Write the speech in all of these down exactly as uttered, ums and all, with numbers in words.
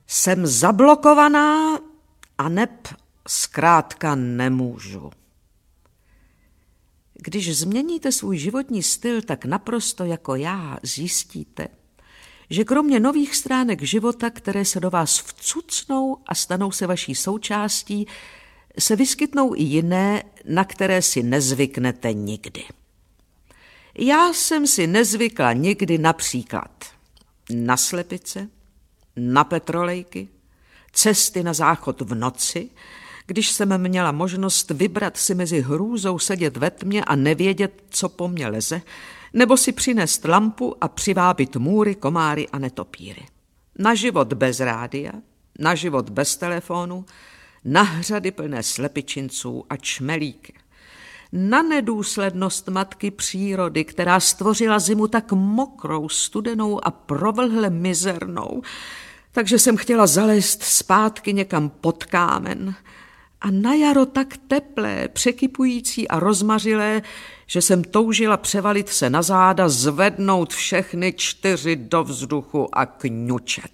Jsem zablokovaná a neb zkrátka nemůžu. Když změníte svůj životní styl tak naprosto jako já, zjistíte, že kromě nových stránek života, které se do vás vcucnou a stanou se vaší součástí, se vyskytnou i jiné, na které si nezvyknete nikdy. Já jsem si nezvykla nikdy například na slepice, na petrolejky, cesty na záchod v noci, když jsem měla možnost vybrat si mezi hrůzou sedět ve tmě a nevědět, co po mně leze, nebo si přinést lampu a přivábit můry, komáry a netopíry. Na život bez rádia, na život bez telefonu, na hřady plné slepičinců a čmelíky. Na nedůslednost matky přírody, která stvořila zimu tak mokrou, studenou a provlhle mizernou, takže jsem chtěla zalézt zpátky někam pod kámen, a na jaro tak teplé, překypující a rozmařilé, že jsem toužila převalit se na záda, zvednout všechny čtyři do vzduchu a kňučet.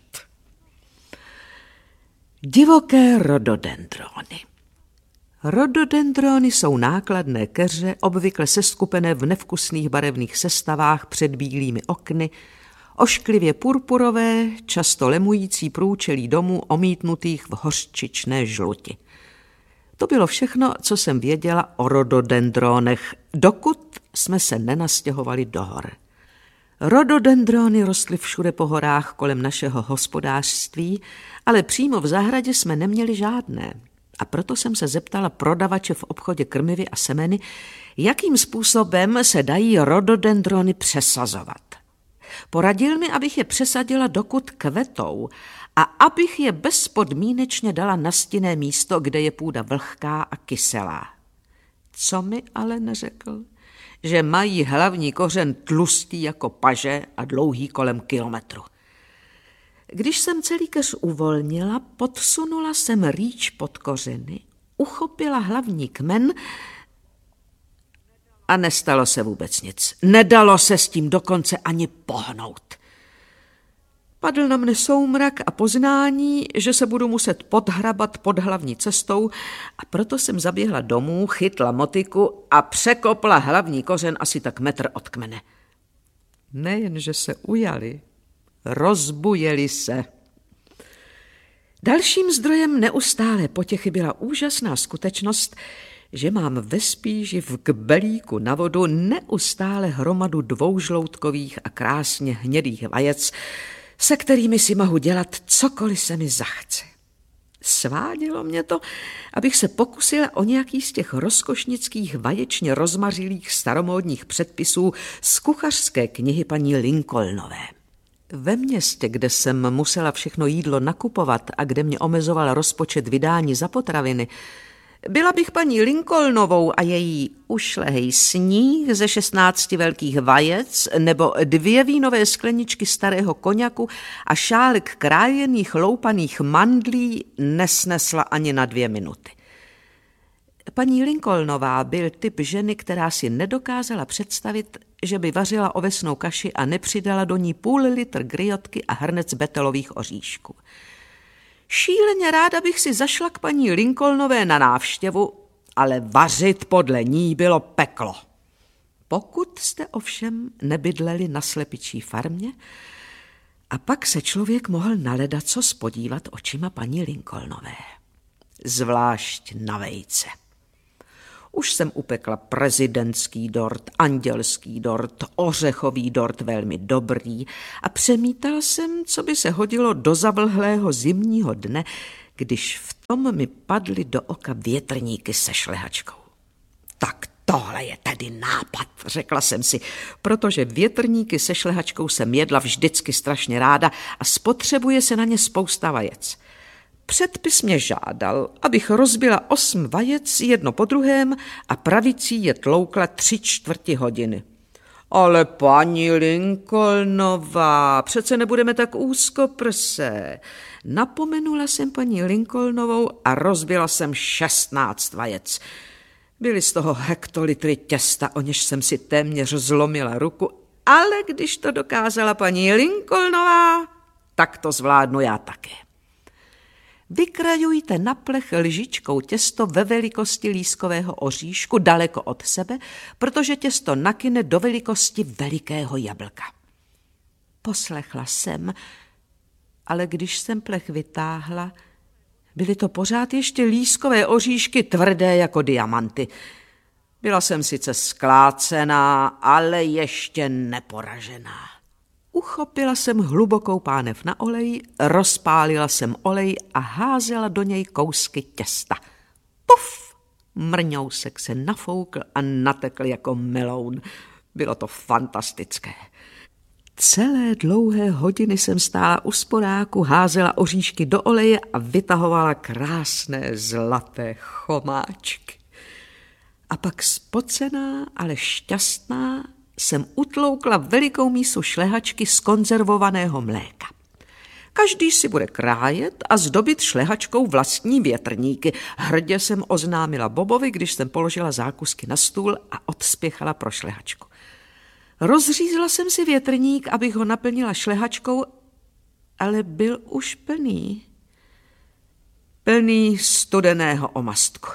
Divoké rododendrony. Rododendrony jsou nákladné keře, obvykle seskupené v nevkusných barevných sestavách před bílými okny, ošklivě purpurové, často lemující průčelí domů omítnutých v hořčičné žluti. To bylo všechno, co jsem věděla o rododendronech, dokud jsme se nenastěhovali do hor. Rododendrony rostly všude po horách kolem našeho hospodářství, ale přímo v zahradě jsme neměli žádné. A proto jsem se zeptala prodavače v obchodě krmivy a semeny, jakým způsobem se dají rododendrony přesazovat. Poradil mi, abych je přesadila, dokud kvetou, a abych je bezpodmínečně dala na stinné místo, kde je půda vlhká a kyselá. Co mi ale neřekl? Že mají hlavní kořen tlustý jako paže a dlouhý kolem kilometru. Když jsem celý keř uvolnila, podsunula jsem rýč pod kořeny, uchopila hlavní kmen a nestalo se vůbec nic. Nedalo se s tím dokonce ani pohnout. Padl na mne soumrak a poznání, že se budu muset podhrabat pod hlavní cestou, a proto jsem zaběhla domů, chytla motiku a překopla hlavní kořen asi tak metr od kmene. Nejen, že se ujali, rozbujeli se. Dalším zdrojem neustálé potěchy byla úžasná skutečnost, že mám ve spíži v kbelíku na vodu neustále hromadu dvoužloutkových a krásně hnědých vajec, se kterými si mohu dělat cokoliv se mi zachce. Svádělo mě to, abych se pokusila o nějaký z těch rozkošnických vaječně rozmařilých staromódních předpisů z kuchařské knihy paní Lincolnové. Ve městě, kde jsem musela všechno jídlo nakupovat a kde mě omezoval rozpočet vydání za potraviny, byla bych paní Lincolnovou a její ušlehej sníh ze šestnácti velkých vajec nebo dvě vínové skleničky starého koněku a šálek krájených loupaných mandlí nesnesla ani na dvě minuty. Paní Lincolnová byl typ ženy, která si nedokázala představit, že by vařila ovesnou kaši a nepřidala do ní půl litr griotky a hrnec betelových oříšků. Šíleně ráda bych si zašla k paní Lincolnové na návštěvu, ale vařit podle ní bylo peklo. Pokud jste ovšem nebydleli na slepičí farmě, a pak se člověk mohl naledacos podívat očima paní Lincolnové. Zvlášť na vejce. Už jsem upekla prezidentský dort, andělský dort, ořechový dort velmi dobrý a přemítal jsem, co by se hodilo do zavlhlého zimního dne, když v tom mi padly do oka větrníky se šlehačkou. Tak tohle je tedy nápad, řekla jsem si, protože větrníky se šlehačkou jsem jedla vždycky strašně ráda a spotřebuje se na ně spousta vajec. Předpis mě žádal, abych rozbila osm vajec jedno po druhém a pravicí je tloukla tři čtvrti hodiny. Ale paní Lincolnová, přece nebudeme tak úzkoprsé. Napomenula jsem paní Lincolnovou a rozbila jsem šestnáct vajec. Byly z toho hektolitry těsta, o něž jsem si téměř zlomila ruku, ale když to dokázala paní Lincolnová, tak to zvládnu já také. Vykrajujte na plech lžičkou těsto ve velikosti lískového oříšku daleko od sebe, protože těsto nakyne do velikosti velikého jablka. Poslechla jsem, ale když jsem plech vytáhla, byly to pořád ještě lískové oříšky tvrdé jako diamanty. Byla jsem sice sklácená, ale ještě neporažená. Uchopila jsem hlubokou pánev na olej, rozpálila jsem olej a házela do něj kousky těsta. Puf! Mrňousek se nafoukl a natekl jako meloun. Bylo to fantastické. Celé dlouhé hodiny jsem stála u sporáku, házela oříšky do oleje a vytahovala krásné zlaté chomáčky. A pak spocená, ale šťastná jsem utloukla velikou mísu šlehačky z konzervovaného mléka. Každý si bude krájet a zdobit šlehačkou vlastní větrníky. Hrdě jsem oznámila Bobovi, když jsem položila zákusky na stůl a odspěchala pro šlehačku. Rozřízla jsem si větrník, abych ho naplnila šlehačkou, ale byl už plný. Plný studeného omastku.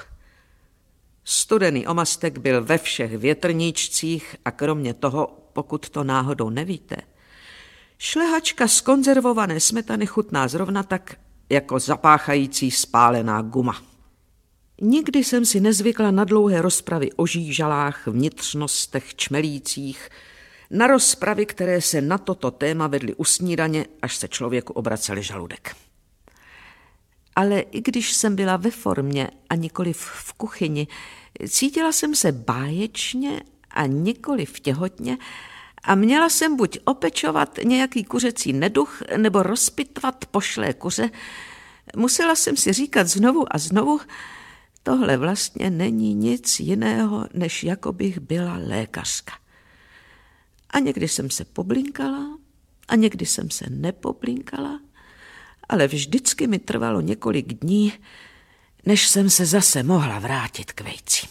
Studený omastek byl ve všech větrníčcích a kromě toho, pokud to náhodou nevíte, šlehačka z konzervované smetany chutná zrovna tak, jako zapáchající spálená guma. Nikdy jsem si nezvykla na dlouhé rozpravy o žížalách, vnitřnostech, čmelících, na rozpravy, které se na toto téma vedly u snídaně, až se člověku obraceli žaludek. Ale i když jsem byla ve formě a nikoliv v kuchyni, cítila jsem se báječně a nikoliv těhotně a měla jsem buď opečovat nějaký kuřecí neduch nebo rozpitvat pošlé kuře. Musela jsem si říkat znovu a znovu, tohle vlastně není nic jiného, než jako bych byla lékařka. A někdy jsem se poblinkala a někdy jsem se nepoblinkala, ale vždycky mi trvalo několik dní, než jsem se zase mohla vrátit k vejcím.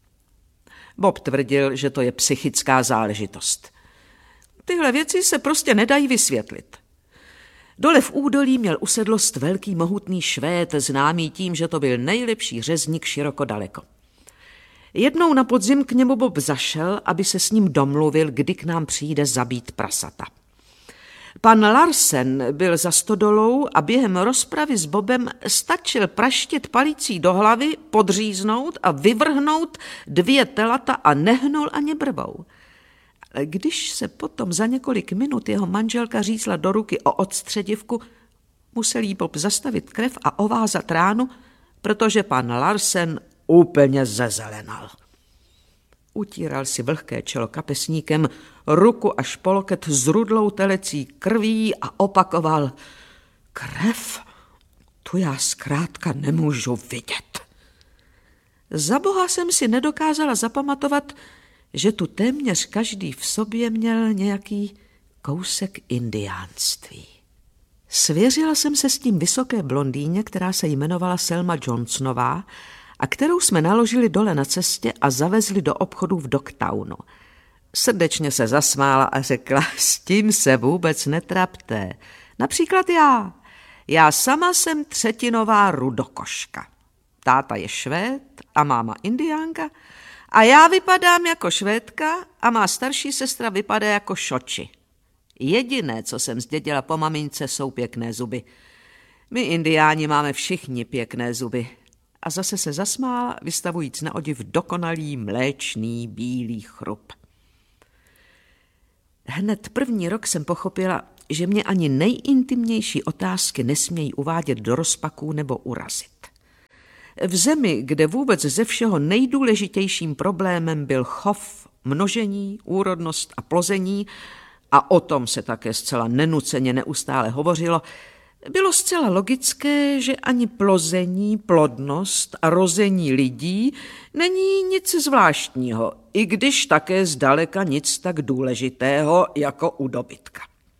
Bob tvrdil, že to je psychická záležitost. Tyhle věci se prostě nedají vysvětlit. Dole v údolí měl usedlost velký mohutný Švéd, známý tím, že to byl nejlepší řezník široko daleko. Jednou na podzim k němu Bob zašel, aby se s ním domluvil, kdy k nám přijde zabít prasata. Pan Larsen byl za stodolou a během rozpravy s Bobem stačil praštit palicí do hlavy, podříznout a vyvrhnout dvě telata a nehnul ani brvou. Ale když se potom za několik minut jeho manželka řízla do ruky o odstředivku, musel jí Bob zastavit krev a ovázat ránu, protože pan Larsen úplně zezelenal. Utíral si vlhké čelo kapesníkem, ruku až po loket s rudlou telecí krví a opakoval: krev, tu já zkrátka nemůžu vidět. Za boha jsem si nedokázala zapamatovat, že tu téměř každý v sobě měl nějaký kousek indiánství. Svěřila jsem se s tím vysoké blondýně, která se jmenovala Selma Johnsonová a kterou jsme naložili dole na cestě a zavezli do obchodu v Dogtownu. Srdečně se zasmála a řekla: s tím se vůbec netrapte. Například já. Já sama jsem třetinová rudokoška. Táta je Švéd a máma Indiánka a já vypadám jako Švédka a má starší sestra vypadá jako Šoči. Jediné, co jsem zdědila po mamince, jsou pěkné zuby. My Indiáni máme všichni pěkné zuby. A zase se zasmála, vystavujíc na odiv dokonalý mléčný bílý chrup. Hned první rok jsem pochopila, že mě ani nejintimnější otázky nesmějí uvádět do rozpaků nebo urazit. V zemi, kde vůbec ze všeho nejdůležitějším problémem byl chov, množení, úrodnost a plození, a o tom se také zcela nenuceně neustále hovořilo, bylo zcela logické, že ani plození, plodnost a rození lidí není nic zvláštního, i když také zdaleka nic tak důležitého jako u dobytka.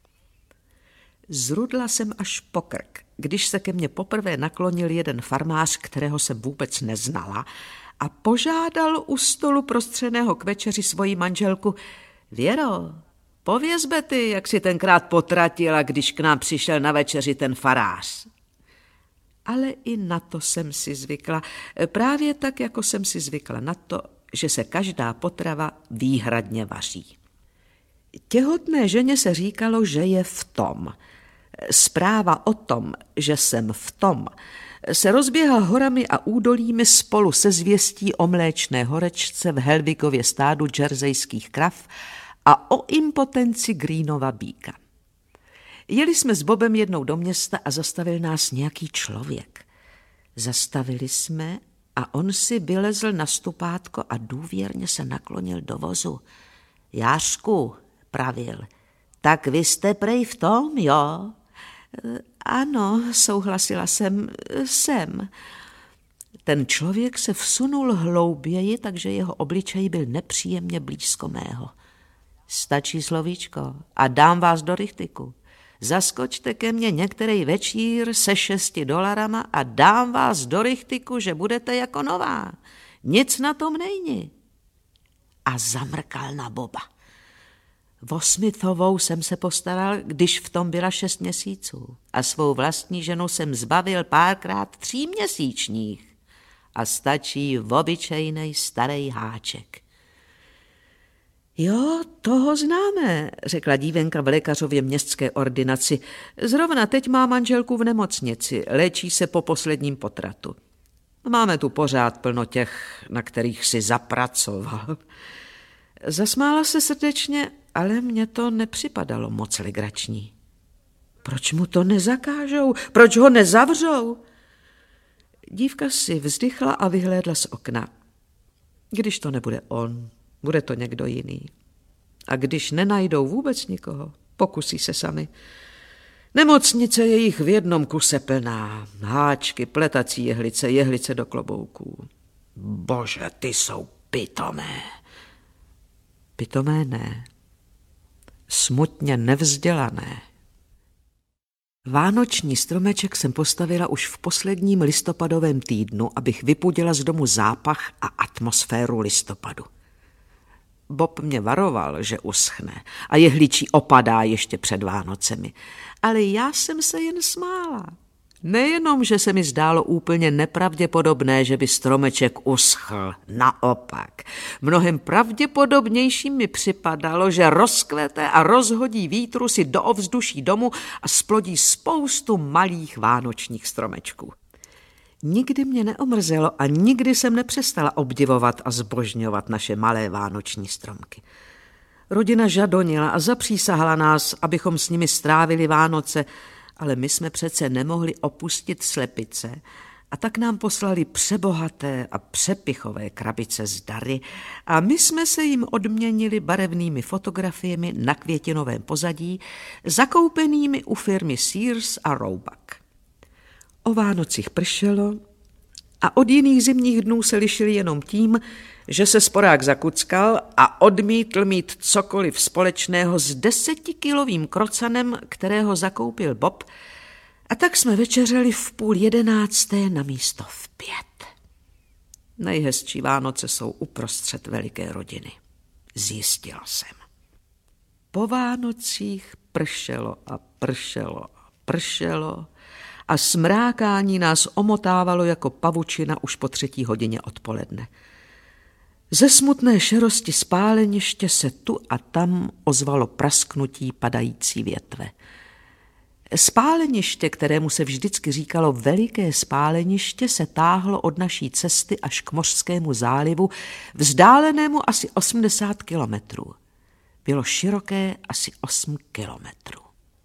Zrudla jsem až po krk, když se ke mně poprvé naklonil jeden farmář, kterého jsem vůbec neznala, a požádal u stolu prostřeného k večeři svoji manželku: Věro, pověz Betty, jak si tenkrát potratila, když k nám přišel na večeři ten farář. ale i na to jsem si zvykla. Právě tak, jako jsem si zvykla na to, že se každá potrava výhradně vaří. Těhotné ženě se říkalo, že je v tom. Zpráva o tom, že jsem v tom, se rozběhla horami a údolími spolu se zvěstí o mléčné horečce v Helvigově stádu džersejských krav a o impotenci Greenova býka. Jeli jsme s Bobem jednou do města a zastavil nás nějaký člověk. Zastavili jsme a on si vylezl na stupátko a důvěrně se naklonil do vozu. Jářku, pravil, tak vy jste prej v tom, jo? Ano, souhlasila jsem, jsem. Ten člověk se vsunul hlouběji, takže jeho obličej byl nepříjemně blízko mého. Stačí slovíčko a dám vás do rychtyku. Zaskočte ke mně některý večír se šesti dolarama a dám vás do rychtyku, že budete jako nová. Nic na tom nejni. A zamrkal na Boba. O Smithovou jsem se postaral, když v tom byla šest měsíců a svou vlastní ženu jsem zbavil párkrát tříměsíčních a stačí obyčejnej starý háček. Jo, toho známe, řekla dívenka v lékařově městské ordinaci. Zrovna teď má manželku v nemocnici, léčí se po posledním potratu. Máme tu pořád plno těch, na kterých si zapracoval. Zasmála se srdečně, ale mně to nepřipadalo moc legrační. Proč mu to nezakážou? Proč ho nezavřou? Dívka si vzdychla a vyhlédla z okna. Když to nebude on, bude to někdo jiný. A když nenajdou vůbec nikoho, pokusí se sami. Nemocnice je jich v jednom kuse plná. Háčky, pletací jehlice, jehlice do klobouků. Bože, ty jsou pitomé. Pitomé ne. Smutně nevzdělané. Vánoční stromeček jsem postavila už v posledním listopadovém týdnu, abych vypudila z domu zápach a atmosféru listopadu. Bob mě varoval, že uschne a jehličí opadá ještě před Vánocemi, ale já jsem se jen smála. Nejenom, že se mi zdálo úplně nepravděpodobné, že by stromeček uschl, naopak. Mnohem pravděpodobnějším mi připadalo, že rozkvete a rozhodí vítru si do ovzduší domu a splodí spoustu malých vánočních stromečků. Nikdy mě neomrzelo a nikdy jsem nepřestala obdivovat a zbožňovat naše malé vánoční stromky. Rodina žadonila a zapřísahala nás, abychom s nimi strávili Vánoce, ale my jsme přece nemohli opustit slepice a tak nám poslali přebohaté a přepichové krabice s dary a my jsme se jim odměnili barevnými fotografiemi na květinovém pozadí, zakoupenými u firmy Sears a Roebuck. O Vánocích pršelo a od jiných zimních dnů se lišili jenom tím, že se sporák zakuckal a odmítl mít cokoliv společného s desetikilovým krocanem, kterého zakoupil Bob, a tak jsme večeřeli v půl jedenácté na místo v pět. Nejhezčí Vánoce jsou uprostřed veliké rodiny, zjistila jsem. Po Vánocích pršelo a pršelo a pršelo a smrákání nás omotávalo jako pavučina už po třetí hodině odpoledne. Ze smutné šerosti spáleniště se tu a tam ozvalo prasknutí padající větve. Spáleniště, kterému se vždycky říkalo Veliké spáleniště, se táhlo od naší cesty až k Mořskému zálivu, vzdálenému asi osmdesát kilometrů. Bylo široké asi osm kilometrů.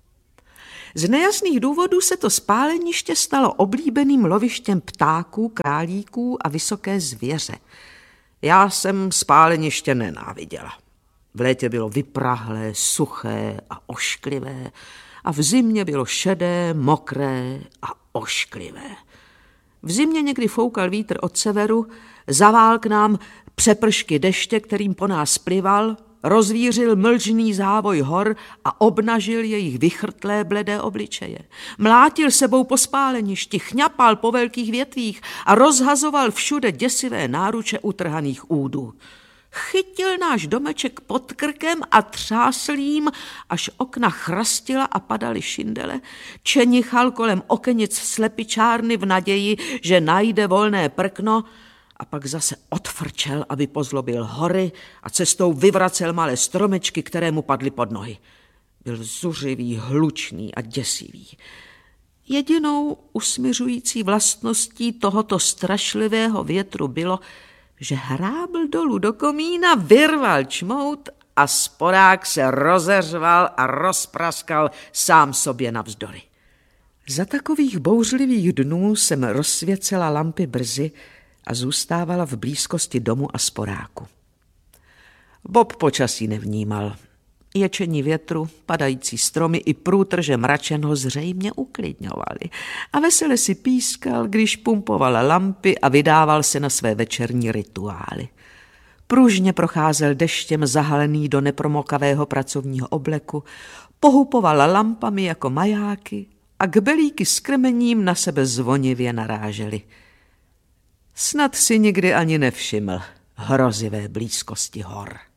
Z nejasných důvodů se to spáleniště stalo oblíbeným lovištěm ptáků, králíků a vysoké zvěře. Já jsem spáleniště nenáviděla. V létě bylo vyprahlé, suché a ošklivé a v zimě bylo šedé, mokré a ošklivé. V zimě někdy foukal vítr od severu, zavál k nám přepršky deště, kterým po nás plival, rozvířil mlžný závoj hor a obnažil jejich vychrtlé bledé obličeje. Mlátil sebou po spáleništi, chňapal po velkých větvích a rozhazoval všude děsivé náruče utrhaných údů. Chytil náš domeček pod krkem a třásl jím, až okna chrastila a padaly šindele. Čenichal kolem okenic slepičárny v naději, že najde volné prkno, a pak zase odfrčel, aby pozlobil hory, a cestou vyvracel malé stromečky, které mu padly pod nohy. Byl zuřivý, hlučný a děsivý. Jedinou usmiřující vlastností tohoto strašlivého větru bylo, že hrábl dolů do komína, vyrval čmout a sporák se rozeřval a rozpraskal sám sobě navzdory. Za takových bouřlivých dnů jsem rozsvěcela lampy brzy a zůstávala v blízkosti domu a sporáku. Bob počasí nevnímal. Ječení větru, padající stromy i průtrže mračen ho zřejmě uklidňovali a vesele si pískal, když pumpoval lampy a vydával se na své večerní rituály. Pružně procházel deštěm zahalený do nepromokavého pracovního obleku, pohupoval lampami jako majáky a kbelíky s krmením na sebe zvonivě narážely. Snad si nikdy ani nevšiml hrozivé blízkosti hor.